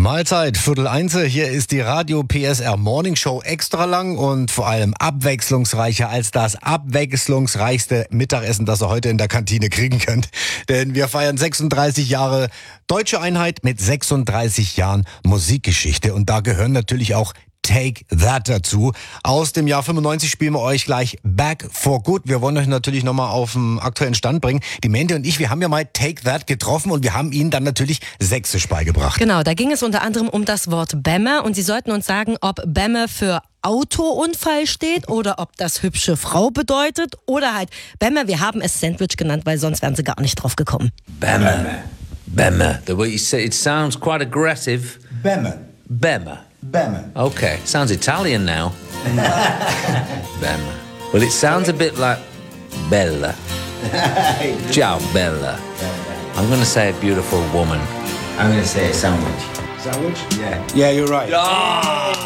Mahlzeit, Viertel eins. Hier ist die Radio PSR Morning Show extra lang und vor allem abwechslungsreicher als das abwechslungsreichste Mittagessen, das ihr heute in der Kantine kriegen könnt. Denn wir feiern 36 Jahre Deutsche Einheit mit 36 Jahren Musikgeschichte. Und da gehören natürlich auch Take That dazu. Aus dem Jahr 95 spielen wir euch gleich Back for Good. Wir wollen euch natürlich nochmal auf den aktuellen Stand bringen. Die Mente und ich, wir haben ja mal Take That getroffen und wir haben ihnen dann natürlich Sächsisch beigebracht. Genau, da ging es unter anderem um das Wort Bämme und sie sollten uns sagen, ob Bämme für Autounfall steht oder ob das hübsche Frau bedeutet oder halt Bämme, wir haben es Sandwich genannt, weil sonst wären sie gar nicht drauf gekommen. Bämme. Bämme. The way you say it sounds quite aggressive. Bämme. Bämme. Bämme. Okay, sounds Italian now. Bämme. Well, it sounds a bit like Bella. Ciao, Bella. I'm going to say a beautiful woman. I'm going to say a sandwich. Sandwich? Yeah. Yeah, you're right. Oh!